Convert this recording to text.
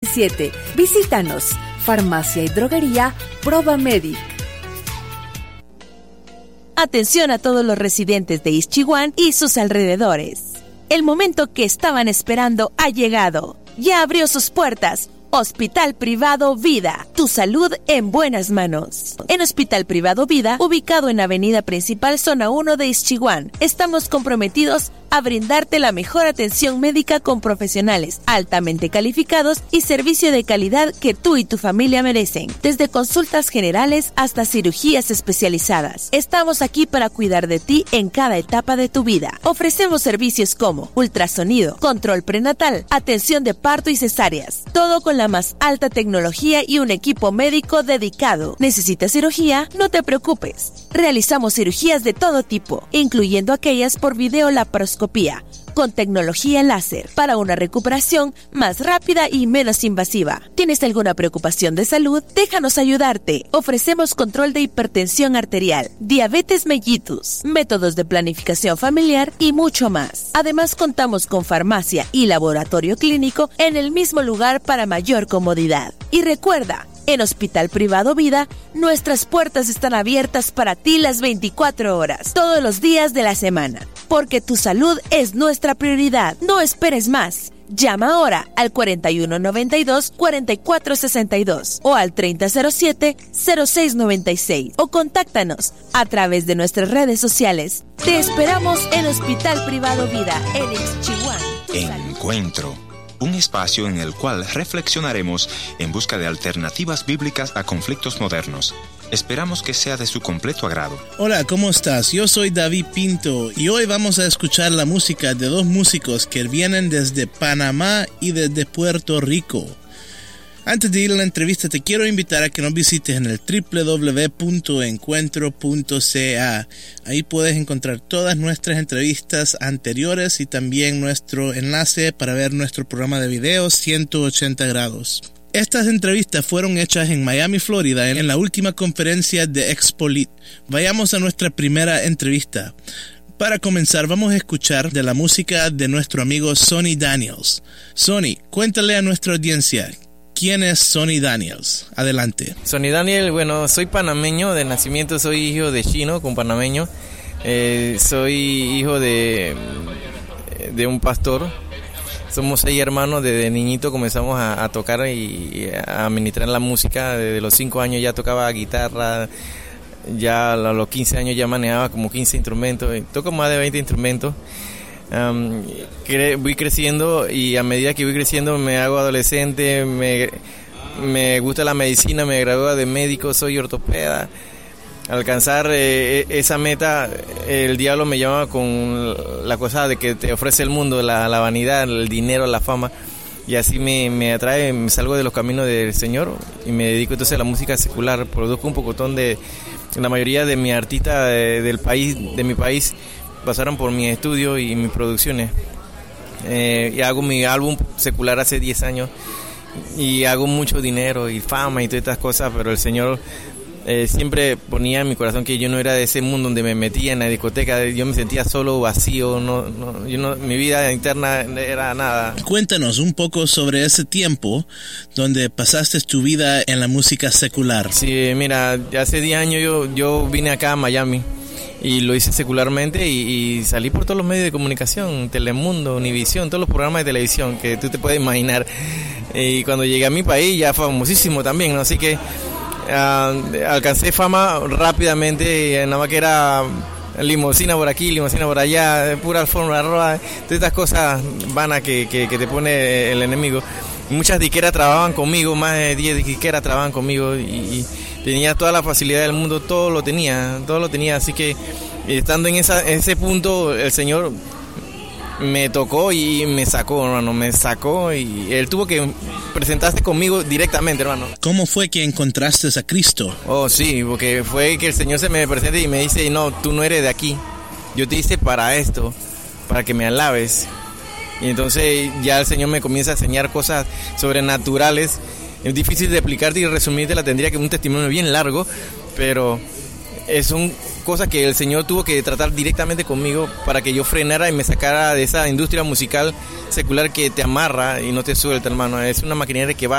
17. Visítanos. Farmacia y Droguería Provamedic. Atención a todos los residentes de Ixchihuán y sus alrededores. El momento que estaban esperando ha llegado. Ya abrió sus puertas. Hospital Privado Vida, tu salud en buenas manos. En Hospital Privado Vida, ubicado en Avenida Principal, Zona 1 de Ixchihuán, estamos comprometidos a brindarte la mejor atención médica con profesionales altamente calificados y servicio de calidad que tú y tu familia merecen. Desde consultas generales hasta cirugías especializadas. Estamos aquí para cuidar de ti en cada etapa de tu vida. Ofrecemos servicios como ultrasonido, control prenatal, atención de parto y cesáreas. Todo con la más alta tecnología y un equipo médico dedicado. ¿Necesitas cirugía? No te preocupes. Realizamos cirugías de todo tipo, incluyendo aquellas por videolaparoscopía, con tecnología láser, para una recuperación más rápida y menos invasiva. ¿Tienes alguna preocupación de salud? Déjanos ayudarte. Ofrecemos control de hipertensión arterial, diabetes mellitus, métodos de planificación familiar y mucho más. Además, contamos con farmacia y laboratorio clínico en el mismo lugar para mayor comodidad. Y recuerda, en Hospital Privado Vida, nuestras puertas están abiertas para ti las 24 horas, todos los días de la semana, porque tu salud es nuestra prioridad. No esperes más. Llama ahora al 4192-4462 o al 3007-0696 o contáctanos a través de nuestras redes sociales. Te esperamos en Hospital Privado Vida en Ixchihuán. Encuentro. Un espacio en el cual reflexionaremos en busca de alternativas bíblicas a conflictos modernos. Esperamos que sea de su completo agrado. Hola, ¿cómo estás? Yo soy David Pinto y hoy vamos a escuchar la música de dos músicos que vienen desde Panamá y desde Puerto Rico. Antes de ir a la entrevista, te quiero invitar a que nos visites en el www.encuentro.ca. Ahí puedes encontrar todas nuestras entrevistas anteriores y también nuestro enlace para ver nuestro programa de video 180 grados. Estas entrevistas fueron hechas en Miami, Florida, en la última conferencia de Expolit. Vayamos a nuestra primera entrevista. Para comenzar, vamos a escuchar de la música de nuestro amigo Sonny Daniels. Sonny, cuéntale a nuestra audiencia, ¿quién es Sonny Daniels? Adelante. Sonny Daniels, bueno, soy panameño de nacimiento, soy hijo de chino con panameño. Soy hijo de un pastor. Somos 6 hermanos. Desde niñito comenzamos a tocar y a administrar la música. Desde los 5 años ya tocaba guitarra. Ya a los 15 años ya manejaba como 15 instrumentos. Toco más de 20 instrumentos. Voy creciendo y a medida que voy creciendo me hago adolescente, me gusta la medicina, me gradué de médico, soy ortopeda. Al alcanzar esa meta, el diablo me llama con la cosa de que te ofrece el mundo, la vanidad, el dinero, la fama, y así me atrae, me salgo de los caminos del Señor y me dedico entonces a la música secular. Produzco un pocotón de la mayoría de mis artistas del país, de mi país, pasaron por mi estudio y mis producciones. Y hago mi álbum secular hace 10 años y hago mucho dinero y fama y todas estas cosas, pero el Señor siempre ponía en mi corazón que yo no era de ese mundo donde me metía en la discoteca. Yo me sentía solo, vacío, mi vida interna era nada. Cuéntanos un poco sobre ese tiempo donde pasaste tu vida en la música secular. Sí, mira, hace 10 años yo vine acá a Miami y lo hice secularmente y salí por todos los medios de comunicación, Telemundo, Univisión, todos los programas de televisión que tú te puedes imaginar. Y cuando llegué a mi país ya famosísimo también, ¿no? Así que alcancé fama rápidamente, nada más que era limosina por aquí, limosina por allá, pura alfombra roja, todas estas cosas vanas que te pone el enemigo. Muchas disqueras trabajaban conmigo, más de 10 disqueras trabajaban conmigo y tenía toda la facilidad del mundo, todo lo tenía, así que estando en ese punto el Señor me tocó y me sacó, hermano, y Él tuvo que presentarse conmigo directamente, hermano. ¿Cómo fue que encontraste a Cristo? Oh, sí, porque fue que el Señor se me presenta y me dice, no, tú no eres de aquí, yo te hice para esto, para que me alabes. Y entonces ya el Señor me comienza a enseñar cosas sobrenaturales. Es difícil de explicarte y resumirte, la tendría que un testimonio bien largo, pero son cosas que el Señor tuvo que tratar directamente conmigo para que yo frenara y me sacara de esa industria musical secular que te amarra y no te suelta, hermano. Es una maquinaria que va